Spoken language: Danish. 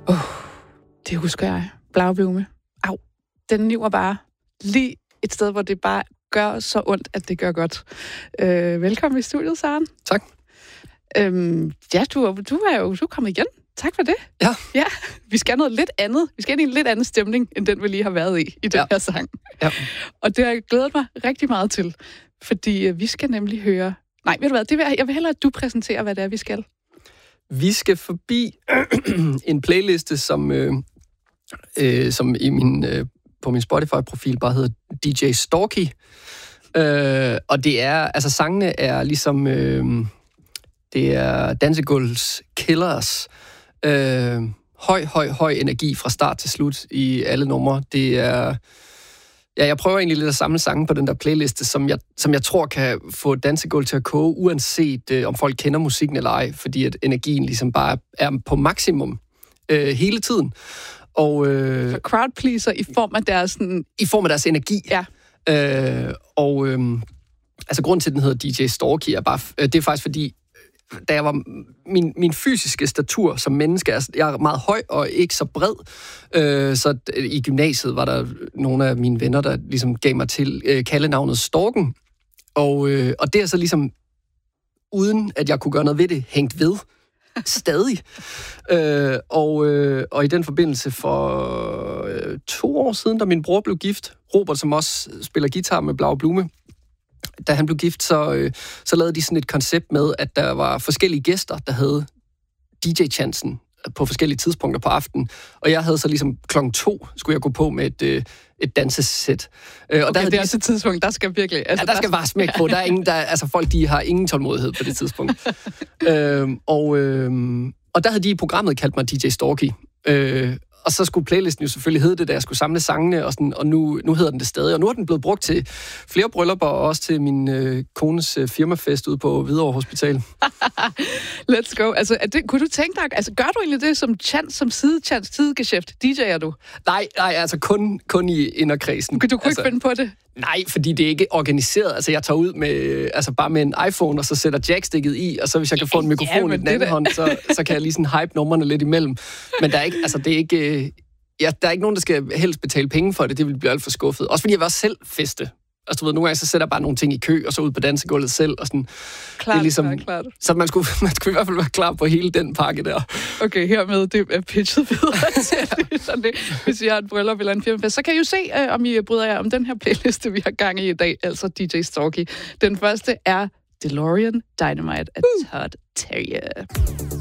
Det husker jeg. Blaublume. Au. Den niver bare lige et sted, hvor det bare gør så ondt, at det gør godt. Velkommen i studiet, Søren. Tak. Ja, du er kommet igen. Tak for det. Ja. Vi skal noget lidt andet. Vi skal ind i en lidt anden stemning, end den vi lige har været i den her sang. Ja. Og det har jeg glædet mig rigtig meget til. Fordi vi skal nemlig høre... Nej, ved du hvad? Jeg vil hellere, at du præsenterer, hvad det er, vi skal. Vi skal forbi en playliste, som i på min Spotify-profil bare hedder DJ Storky. Og det er... Altså, sangene er ligesom... det er dansegulvs killers. Høj energi fra start til slut i alle numre. Det er... Ja, jeg prøver egentlig lidt at samle sange på den der playliste, som jeg tror kan få dansegulv til at koge, uanset om folk kender musikken eller ej, fordi at energien ligesom bare er på maksimum hele tiden. Og, så crowd pleaser i form af deres... I form af deres energi. Ja. Altså grunden til, at den hedder DJ Storky, det er faktisk fordi, da jeg var min fysiske statur som menneske, altså jeg er meget høj og ikke så bred, så i gymnasiet var der nogle af mine venner, der ligesom gav mig til kaldenavnet Storken, og det er så ligesom, uden at jeg kunne gøre noget ved det, hængt ved stadig. Og i den forbindelse for 2 år siden, da min bror blev gift, Robert, som også spiller guitar med Blaublume, da han blev gift, så lavede de sådan et koncept med, at der var forskellige gæster, der havde DJ-chancen på forskellige tidspunkter på aftenen. Og jeg havde så ligesom 2:00 skulle jeg gå på med et dansesæt. Og okay, der det er et tidspunkt, der skal virkelig... Altså, der skal bare smække på. Der er ingen, folk de har ingen tålmodighed på det tidspunkt. Og der havde de i programmet kaldt mig DJ Storky. Og så skulle playlisten jo selvfølgelig hedde det, da jeg skulle samle sangene, og nu hedder den det stadig. Og nu er den blevet brugt til flere bryllupper, og også til min kones firmafest ude på Hvidovre Hospital. Let's go. Altså, kunne du tænke dig, altså gør du egentlig det som sidegeschæft? DJ'er du? Nej, altså kun i inderkredsen. Du kunne ikke finde på det? Nej, fordi det er ikke organiseret. Altså, jeg tager ud med, bare med en iPhone, og så sætter jackstikket i, og så hvis jeg kan få en mikrofon i den anden hånd, så kan jeg lige sådan hype numrene lidt imellem. Men der er ikke, altså det er ikke... der er ikke nogen, der skal helst betale penge for det. Det vil blive alt for skuffet. Også fordi jeg vil også selv feste. Altså, du ved, nogle gange så sætter jeg bare nogle ting i kø, og så ud på dansegulvet selv, og sådan. Klart, det er ligesom, klart. Så man skulle i hvert fald være klar på hele den pakke der. Okay, hermed, det er pitchet videre til sådan det. Hvis I har et bryllup eller en firmafest, så kan I jo se, om I bryder jer om den her playliste, vi har gang i dag, altså DJ Storky. Den første er DeLorean Dynamite af Todd Terje.